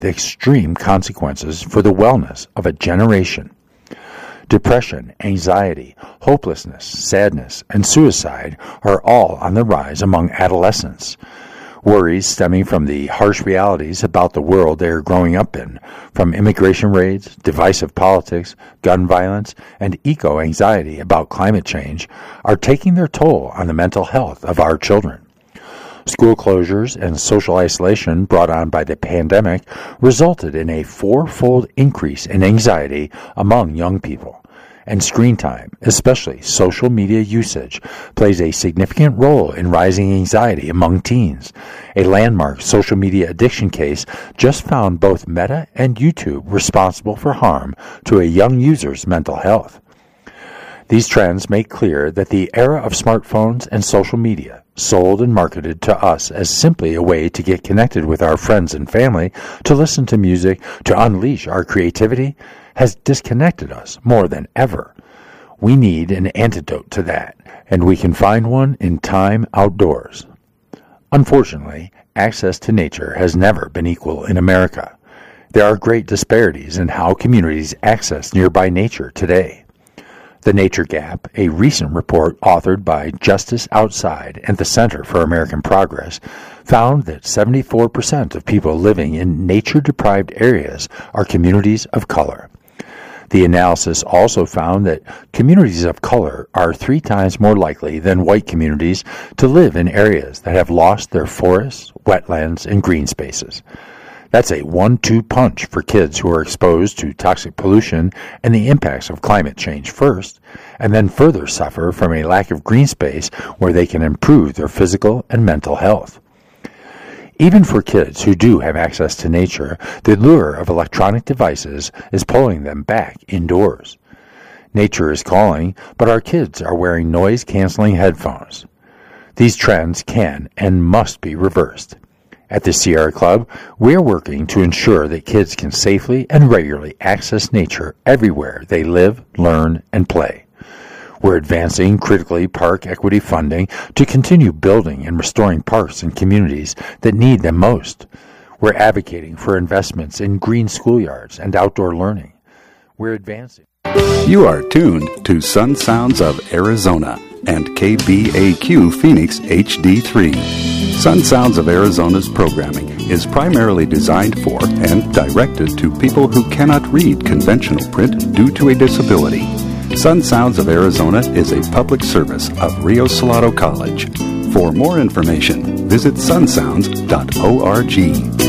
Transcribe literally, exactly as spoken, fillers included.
the extreme consequences for the wellness of a generation. Depression, anxiety, hopelessness, sadness, and suicide are all on the rise among adolescents. Worries stemming from the harsh realities about the world they are growing up in, from immigration raids, divisive politics, gun violence, and eco-anxiety about climate change, are taking their toll on the mental health of our children. School closures and social isolation brought on by the pandemic resulted in a fourfold increase in anxiety among young people. And screen time, especially social media usage, plays a significant role in rising anxiety among teens. A landmark social media addiction case just found both Meta and YouTube responsible for harm to a young user's mental health. These trends make clear that the era of smartphones and social media, sold and marketed to us as simply a way to get connected with our friends and family, to listen to music, to unleash our creativity, has disconnected us more than ever. We need an antidote to that, and we can find one in time outdoors. Unfortunately, access to nature has never been equal in America. There are great disparities in how communities access nearby nature today. The Nature Gap, a recent report authored by Justice Outside and the Center for American Progress, found that seventy-four percent of people living in nature-deprived areas are communities of color. The analysis also found that communities of color are three times more likely than white communities to live in areas that have lost their forests, wetlands, and green spaces. That's a one two punch for kids who are exposed to toxic pollution and the impacts of climate change first, and then further suffer from a lack of green space where they can improve their physical and mental health. Even for kids who do have access to nature, the lure of electronic devices is pulling them back indoors. Nature is calling, but our kids are wearing noise-canceling headphones. These trends can and must be reversed. At the Sierra Club, we are working to ensure that kids can safely and regularly access nature everywhere they live, learn, and play. We're advancing critically park equity funding to continue building and restoring parks and communities that need them most. We're advocating for investments in green schoolyards and outdoor learning. We're advancing. You are tuned to Sun Sounds of Arizona and K B A Q Phoenix H D three. Sun Sounds of Arizona's programming is primarily designed for and directed to people who cannot read conventional print due to a disability. Sun Sounds of Arizona is a public service of Rio Salado College. For more information, visit sun sounds dot org.